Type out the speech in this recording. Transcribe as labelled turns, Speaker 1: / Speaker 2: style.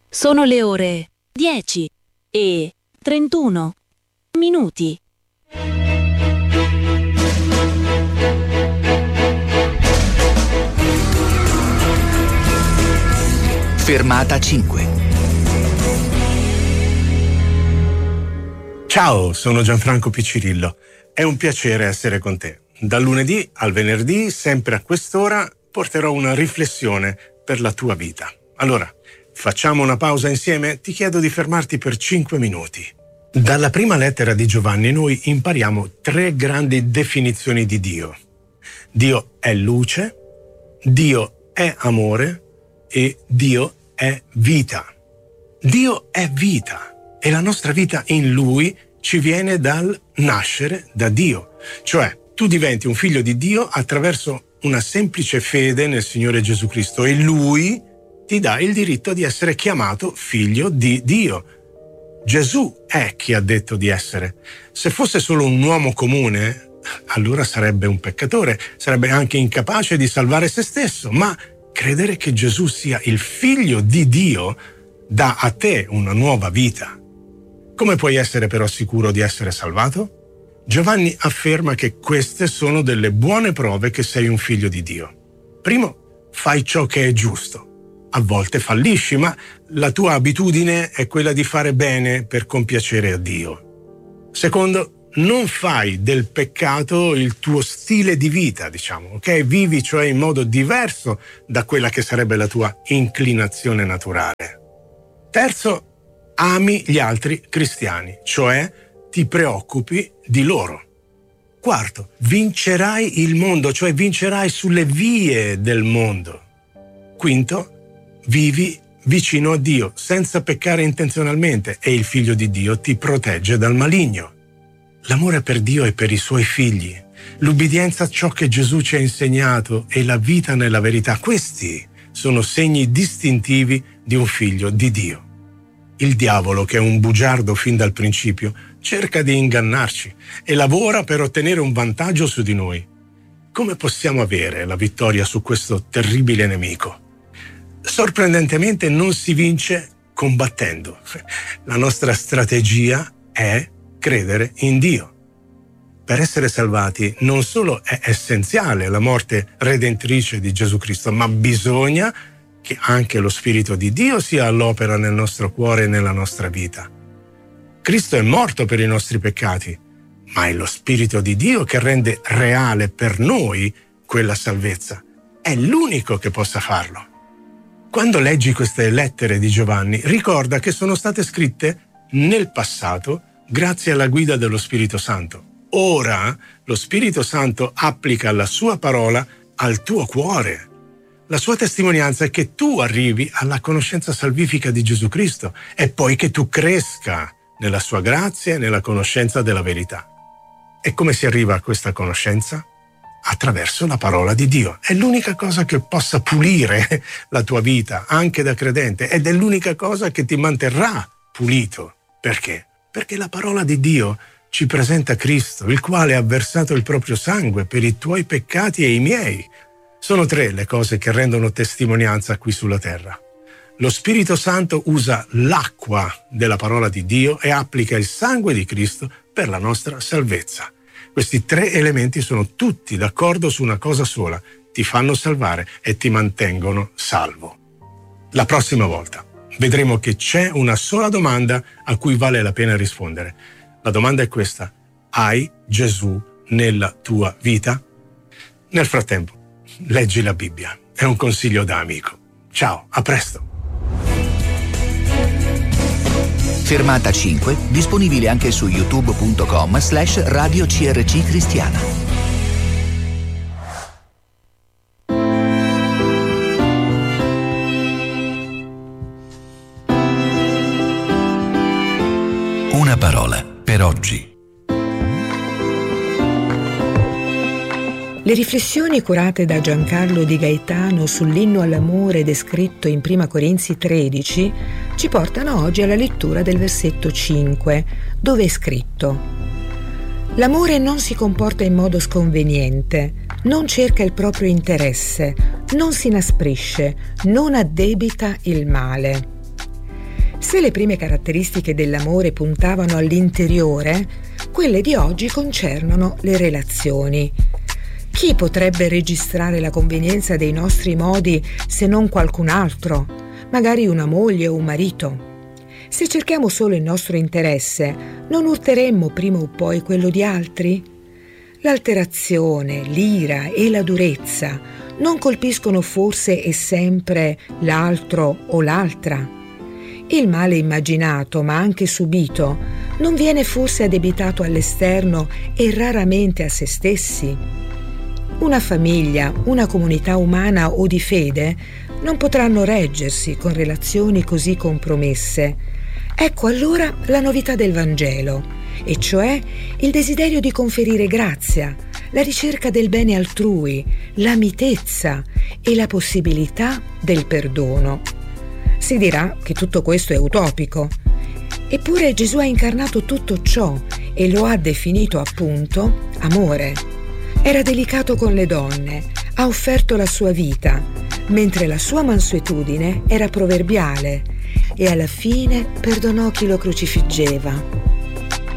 Speaker 1: Sono le ore 10:31.
Speaker 2: Fermata 5.
Speaker 3: Ciao, sono Gianfranco Piccirillo. È un piacere essere con te. Dal lunedì al venerdì, sempre a quest'ora, porterò una riflessione per la tua vita. Allora, facciamo una pausa insieme? Ti chiedo di fermarti per 5 minuti. Dalla prima lettera di Giovanni noi impariamo 3 grandi definizioni di Dio. Dio è luce, Dio è amore e Dio è vita. Dio è vita e la nostra vita in Lui ci viene dal nascere da Dio. Cioè, tu diventi un figlio di Dio attraverso una semplice fede nel Signore Gesù Cristo e Lui ti dà il diritto di essere chiamato figlio di Dio. Gesù è chi ha detto di essere. Se fosse solo un uomo comune, allora sarebbe un peccatore, sarebbe anche incapace di salvare se stesso, ma credere che Gesù sia il figlio di Dio dà a te una nuova vita. Come puoi essere però sicuro di essere salvato? Giovanni afferma che queste sono delle buone prove che sei un figlio di Dio. Primo, fai ciò che è giusto. A volte fallisci, ma la tua abitudine è quella di fare bene per compiacere a Dio. Secondo, non fai del peccato il tuo stile di vita, diciamo, ok? Vivi cioè in modo diverso da quella che sarebbe la tua inclinazione naturale. Terzo, ami gli altri cristiani, cioè ti preoccupi di loro. Quarto, vincerai il mondo, cioè vincerai sulle vie del mondo. Quinto, vivi vicino a Dio, senza peccare intenzionalmente, e il figlio di Dio ti protegge dal maligno. L'amore per Dio e per i suoi figli, l'ubbidienza a ciò che Gesù ci ha insegnato e la vita nella verità, questi sono segni distintivi di un figlio di Dio. Il diavolo, che è un bugiardo fin dal principio, cerca di ingannarci e lavora per ottenere un vantaggio su di noi. Come possiamo avere la vittoria su questo terribile nemico? Sorprendentemente non si vince combattendo. La nostra strategia è credere in Dio. Per essere salvati non solo è essenziale la morte redentrice di Gesù Cristo, ma bisogna che anche lo Spirito di Dio sia all'opera nel nostro cuore e nella nostra vita. Cristo è morto per i nostri peccati, ma è lo Spirito di Dio che rende reale per noi quella salvezza. È l'unico che possa farlo. Quando leggi queste lettere di Giovanni, ricorda che sono state scritte nel passato grazie alla guida dello Spirito Santo. Ora lo Spirito Santo applica la sua parola al tuo cuore. La sua testimonianza è che tu arrivi alla conoscenza salvifica di Gesù Cristo e poi che tu cresca nella sua grazia e nella conoscenza della verità. E come si arriva a questa conoscenza? Attraverso la parola di Dio. È l'unica cosa che possa pulire la tua vita, anche da credente, ed è l'unica cosa che ti manterrà pulito. Perché? Perché la parola di Dio ci presenta Cristo, il quale ha versato il proprio sangue per i tuoi peccati e i miei. Sono 3 le cose che rendono testimonianza qui sulla terra. Lo Spirito Santo usa l'acqua della parola di Dio e applica il sangue di Cristo per la nostra salvezza. Questi 3 elementi sono tutti d'accordo su una cosa sola: ti fanno salvare e ti mantengono salvo. La prossima volta vedremo che c'è una sola domanda a cui vale la pena rispondere. La domanda è questa: hai Gesù nella tua vita? Nel frattempo, leggi la Bibbia. È un consiglio da amico. Ciao, a presto.
Speaker 2: Fermata 5, disponibile anche su youtube.com/Radio CRC Cristiana. Una parola per oggi.
Speaker 4: Le riflessioni curate da Giancarlo Di Gaetano sull'inno all'amore descritto in 1 Corinzi 13 ci portano oggi alla lettura del versetto 5, dove è scritto: L'amore non si comporta in modo sconveniente, non cerca il proprio interesse, non si inasprisce, non addebita il male. Se le prime caratteristiche dell'amore puntavano all'interiore, quelle di oggi concernono le relazioni. Chi potrebbe registrare la convenienza dei nostri modi se non qualcun altro, magari una moglie o un marito? Se cerchiamo solo il nostro interesse, non urteremmo prima o poi quello di altri? L'alterazione, l'ira e la durezza non colpiscono forse e sempre l'altro o l'altra? Il male immaginato, ma anche subito, non viene forse addebitato all'esterno e raramente a se stessi? Una famiglia, una comunità umana o di fede non potranno reggersi con relazioni così compromesse. Ecco allora la novità del Vangelo, e cioè il desiderio di conferire grazia, la ricerca del bene altrui, la mitezza e la possibilità del perdono. Si dirà che tutto questo è utopico. Eppure Gesù ha incarnato tutto ciò e lo ha definito appunto amore. Era delicato con le donne, ha offerto la sua vita, mentre la sua mansuetudine era proverbiale, e alla fine perdonò chi lo crocifiggeva.